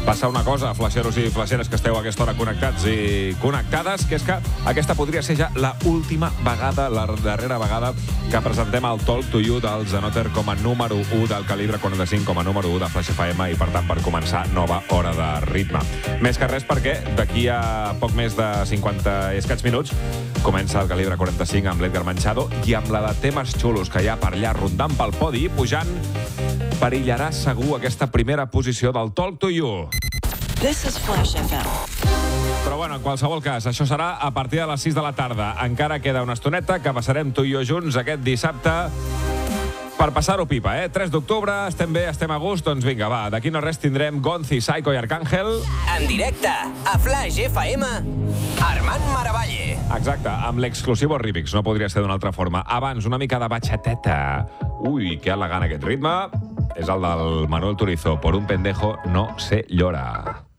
Passa una cosa, flaixeros i flaixeres que esteu a aquesta hora connectats i connectades, que és que aquesta podria ser ja l'última vegada, la darrera vegada que presentem el Talk to You dels Anoter com a número 1 del calibre 45, com a número 1 de Flash FM i, per tant, per començar nova hora de ritme. Més que res perquè d'aquí a poc més de 50 i escaig minuts comença el calibre 45 amb l'Edgar Manchado i amb la de temes xulos que hi ha per allà rondant pel podi i pujant perillarà segur aquesta primera posició del Talk to You. This is Flash FM. Però bueno, en qualsevol cas, això serà a partir de les 6 de la tarda. Encara queda una estoneta que passarem tu i jo junts aquest dissabte per passar-ho pipa, 3 d'octubre, estem bé, estem a gust, doncs vinga, va, d'aquí no res tindrem Gonzi, Psycho i Arcángel. En directe, a Flash FM, Armand Maravalle. Exacte, amb l'exclusivo Remix, no podria ser d'una altra forma. Abans, una mica de bachateta. Ui, que elegant aquest ritme. És el del Manuel Turizo, Por un pendejo no se llora.